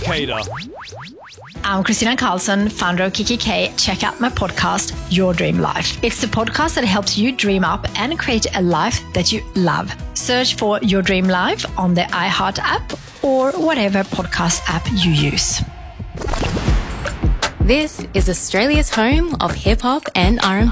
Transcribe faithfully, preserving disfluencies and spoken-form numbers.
Educator. I'm Christina Carlson, founder of Kiki K. Check out my podcast, Your Dream Life. It's the podcast that helps you dream up and create a life that you love. Search for Your Dream Life on the iHeart app or whatever podcast app you use. This is Australia's home of hip hop and R and